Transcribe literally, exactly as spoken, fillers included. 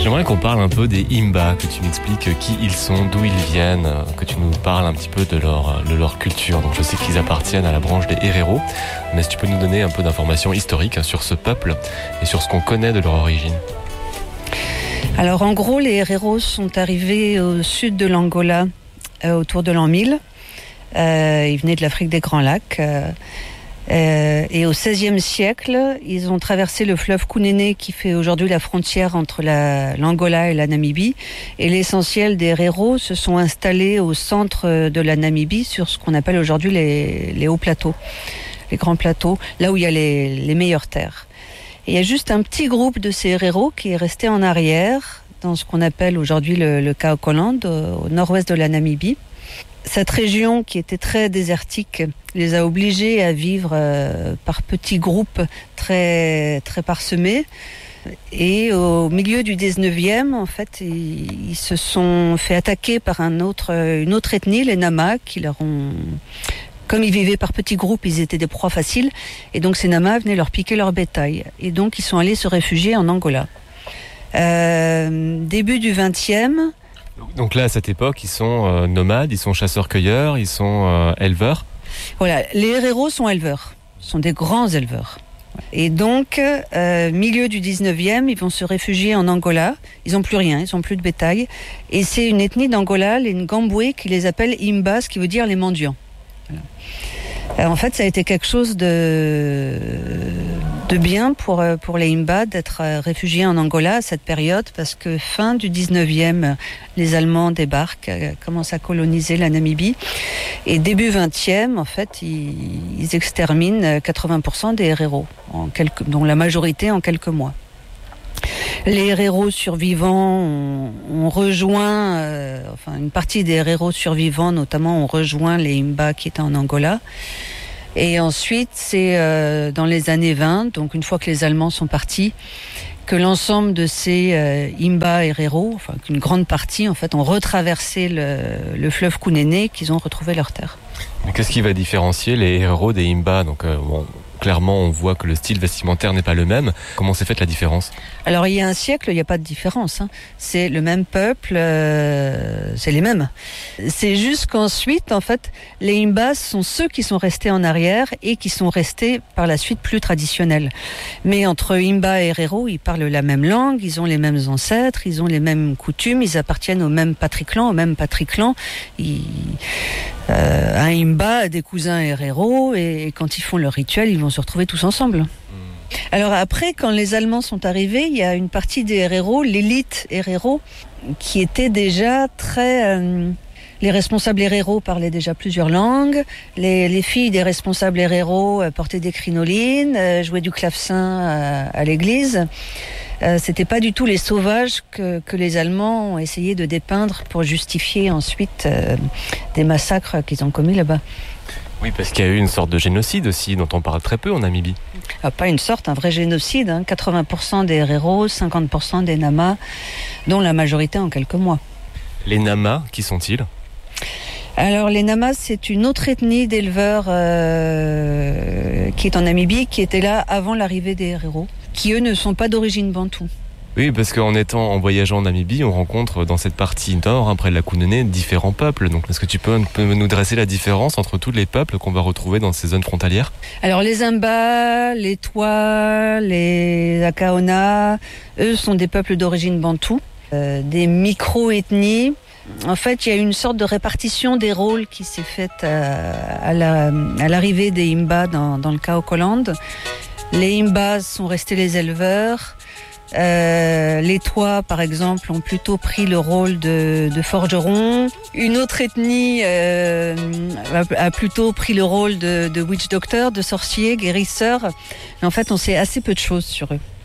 J'aimerais qu'on parle un peu des Himba, que tu m'expliques qui ils sont, d'où ils viennent, que tu nous parles un petit peu de leur, de leur culture. Donc je sais qu'ils appartiennent à la branche des Herero, mais si tu peux nous donner un peu d'informations historiques sur ce peuple et sur ce qu'on connaît de leur origine. Alors en gros, les Herero sont arrivés au sud de l'Angola euh, autour de l'an mille. Euh, ils venaient de l'Afrique des Grands Lacs. Euh, euh, et au seizième siècle, ils ont traversé le fleuve Kunene qui fait aujourd'hui la frontière entre la, l'Angola et la Namibie. Et l'essentiel des Herero se sont installés au centre de la Namibie, sur ce qu'on appelle aujourd'hui les, les hauts plateaux, les grands plateaux, là où il y a les, les meilleures terres. Et il y a juste un petit groupe de ces Herero qui est resté en arrière, dans ce qu'on appelle aujourd'hui le, le Kaokoland, au, au nord-ouest de la Namibie. Cette région qui était très désertique les a obligés à vivre euh, par petits groupes très, très parsemés. Et au milieu du dix-neuvième, en fait, ils, ils se sont fait attaquer par un autre, une autre ethnie, les Nama, qui leur ont... Comme ils vivaient par petits groupes, ils étaient des proies faciles. Et donc ces Nama venaient leur piquer leur bétail. Et donc ils sont allés se réfugier en Angola. Euh, début du vingtième... Donc là, à cette époque, ils sont euh, nomades, ils sont chasseurs-cueilleurs, ils sont euh, éleveurs. Voilà, les Herero sont éleveurs, sont des grands éleveurs. Et donc, euh, milieu du dix-neuvième, ils vont se réfugier en Angola. Ils n'ont plus rien, ils n'ont plus de bétail. Et c'est une ethnie d'Angola, les Ngambwe, qui les appelle Imba, ce qui veut dire les mendiants. Voilà. Alors, en fait, ça a été quelque chose de, de bien pour, pour les Imba d'être réfugiés en Angola à cette période, parce que fin du dix-neuvième, les Allemands débarquent, commencent à coloniser la Namibie. Et début vingtième, en fait, ils, ils exterminent quatre-vingts pour cent des Herero, en quelques, dont la majorité en quelques mois. Les Herero survivants ont, ont rejoint, euh, enfin une partie des Herero survivants notamment ont rejoint les Imba qui étaient en Angola. Et ensuite, c'est euh, dans les années vingt, donc une fois que les Allemands sont partis, que l'ensemble de ces euh, Imba Herero, enfin qu'une grande partie en fait, ont retraversé le, le fleuve Kunene, qu'ils ont retrouvé leur terre. Mais qu'est-ce qui va différencier les Herero des Imba? Donc, euh, bon, clairement, on voit que le style vestimentaire n'est pas le même. Comment s'est faite la différence? Alors, il y a un siècle, il n'y a pas de différence. Hein. C'est le même peuple, euh, c'est les mêmes. C'est juste qu'ensuite, en fait, les Imbas sont ceux qui sont restés en arrière et qui sont restés par la suite plus traditionnels. Mais entre Imba et Herero, ils parlent la même langue, ils ont les mêmes ancêtres, ils ont les mêmes coutumes, ils appartiennent au même patriclan, au même patriclan. Ils, euh, un Imba a des cousins Herero et, et quand ils font leur rituel, ils vont se retrouver tous ensemble. Alors après, quand les Allemands sont arrivés, il y a une partie des Herero, l'élite Herero, qui était déjà très... Euh, les responsables Herero parlaient déjà plusieurs langues. Les, les filles des responsables Herero euh, portaient des crinolines, euh, jouaient du clavecin à, à l'église. Euh, c'était pas du tout les sauvages que, que les Allemands ont essayé de dépeindre pour justifier ensuite euh, des massacres qu'ils ont commis là-bas. Oui, parce qu'il y a eu une sorte de génocide aussi, dont on parle très peu en Namibie. Ah, pas une sorte, un vrai génocide. Hein. quatre-vingts pour cent des Herero, cinquante pour cent des Nama, dont la majorité en quelques mois. Les Nama, qui sont-ils ? Alors les Nama, c'est une autre ethnie d'éleveurs euh, qui est en Namibie, qui était là avant l'arrivée des Herero, qui eux ne sont pas d'origine bantoue. Oui, parce qu'en étant, en voyageant en Namibie, on rencontre dans cette partie nord, hein, près de la Kunene, différents peuples. Donc, est-ce que tu peux, peux nous dresser la différence entre tous les peuples qu'on va retrouver dans ces zones frontalières ? Alors, les Imba, les Twa, les Akaona, eux sont des peuples d'origine bantoue, euh, des micro-ethnies. En fait, il y a une sorte de répartition des rôles qui s'est faite euh, à, la, à l'arrivée des Imba dans, dans le Kaokoland. Les Imba sont restés les éleveurs. Euh, les Twa, par exemple, ont plutôt pris le rôle de, de forgerons. Une autre ethnie euh, a, a plutôt pris le rôle de, de witch doctor, de sorciers, guérisseurs. Mais en fait, on sait assez peu de choses sur eux.